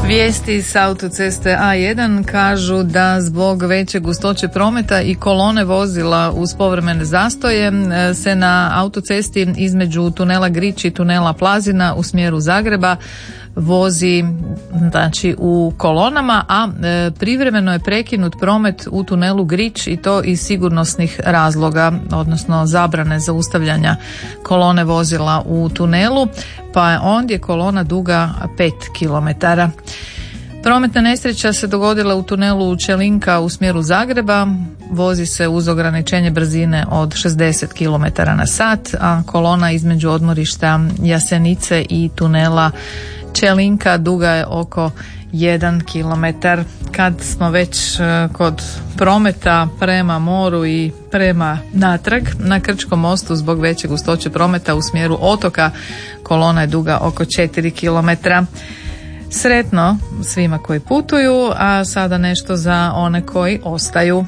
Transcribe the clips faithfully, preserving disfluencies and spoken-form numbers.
Vijesti s autoceste A jedan kažu da zbog veće gustoće prometa i kolone vozila uz povremene zastoje se na autocesti između tunela Grič i tunela Plazina u smjeru Zagreba vozi znači u kolonama, a e, privremeno je prekinut promet u tunelu Grič i to iz sigurnosnih razloga, odnosno zabrane zaustavljanja kolone vozila u tunelu, pa je ondje kolona duga pet kilometara. Prometna nesreća se dogodila u tunelu Čelinka u smjeru Zagreba, vozi se uz ograničenje brzine od šezdeset kilometara na sat, a kolona između odmorišta Jasenice i tunela Čelinka duga je oko jedan kilometar. Kad smo već kod prometa prema moru i prema natrag, na Krčkom mostu zbog veće gustoće prometa u smjeru otoka kolona je duga oko četiri kilometra. Sretno svima koji putuju, a sada nešto za one koji ostaju.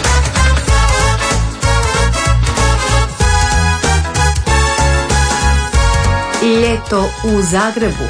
Ljeto u Zagrebu.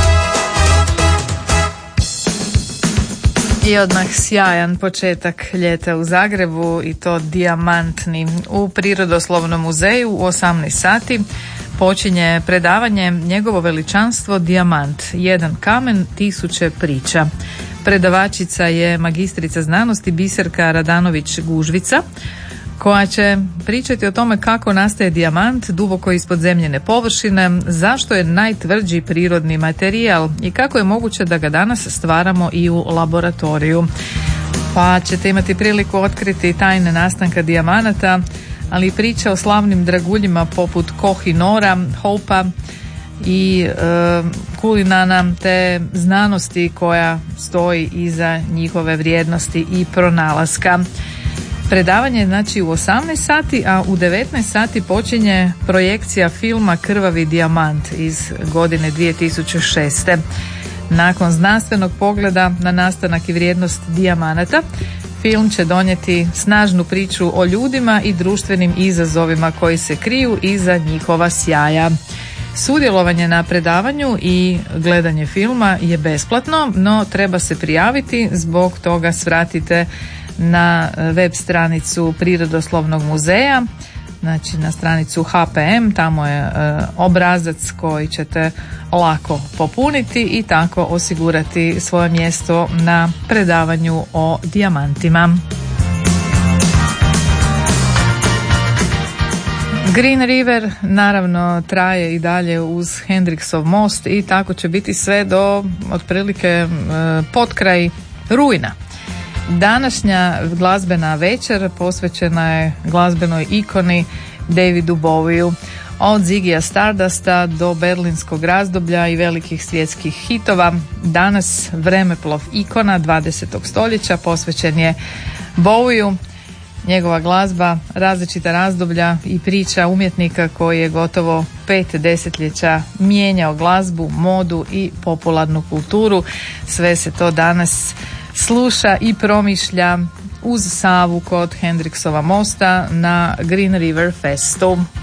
I odmah sjajan početak ljeta u Zagrebu, i to dijamantni. U Prirodoslovnom muzeju u osamnaest sati počinje predavanje Njegovo veličanstvo dijamant, jedan kamen, tisuće priča. Predavačica je magistrica znanosti Biserka Radanović-Gužvica, koja će pričati o tome kako nastaje dijamant duboko ispod zemljine površine, zašto je najtvrđi prirodni materijal i kako je moguće da ga danas stvaramo i u laboratoriju. Pa ćete imati priliku otkriti tajne nastanka dijamanata, ali i priče o slavnim draguljima poput Koh-i-Nora, Hopa i e, Kulinana, te znanosti koja stoji iza njihove vrijednosti i pronalaska. Predavanje je znači u osamnaest sati, a u devetnaest sati počinje projekcija filma Krvavi dijamant iz godine dvije tisuće šeste. Nakon znanstvenog pogleda na nastanak i vrijednost dijamanata, film će donijeti snažnu priču o ljudima i društvenim izazovima koji se kriju iza njihova sjaja. Sudjelovanje na predavanju i gledanje filma je besplatno, no treba se prijaviti, zbog toga svratite na web stranicu Prirodoslovnog muzeja, znači na stranicu H P M, tamo je e, obrazac koji ćete lako popuniti i tako osigurati svoje mjesto na predavanju o dijamantima. Green River naravno traje i dalje uz Hendriksov most i tako će biti sve do otprilike e, potkraj rujna. Današnja glazbena večer posvećena je glazbenoj ikoni Davidu Bowieu. Od Ziggyja Stardusta do berlinskog razdoblja i velikih svjetskih hitova, danas vremeplov ikona dvadesetog stoljeća posvećen je Bowieu. Njegova glazba, različita razdoblja i priča umjetnika koji je gotovo pet desetljeća mijenjao glazbu, modu i popularnu kulturu. Sve se to danas sluša i promišlja uz Savu kod Hendriksova mosta na Green River Festu.